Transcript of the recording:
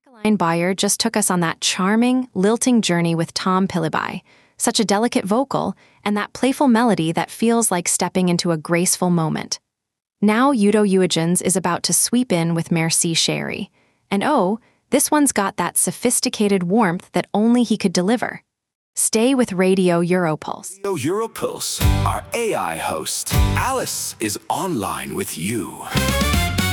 Jacqueline Bayer just took us on that charming, lilting journey with Tom Pilibai, such a delicate vocal, and that playful melody that feels like stepping into a graceful moment. Now Udo Jürgens is about to sweep in with Merci Chérie. And oh, this one's got that sophisticated warmth that only he could deliver. Stay with Radio Europulse. Radio Europulse, our AI host, Alice, is online with you.